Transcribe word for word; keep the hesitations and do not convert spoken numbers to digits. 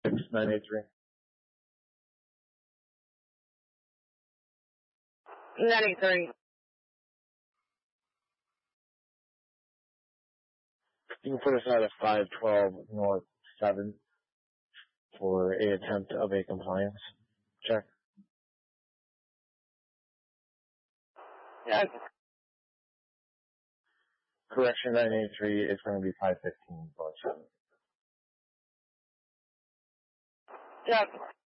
six nine eight three. nine eight three. You can put us out at five twelve North seventh for a attempt of a compliance check. Yeah. Correction nine eight three is going to be five fifteen North seventh. Yeah.